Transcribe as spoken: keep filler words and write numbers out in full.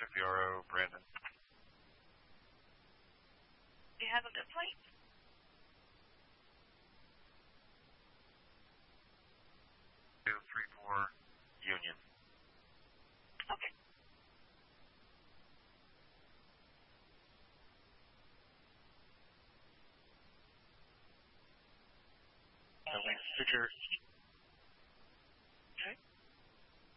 Check the R O, Brandon. Do you have a good plate? Two, three, four, Union. Okay. At least figure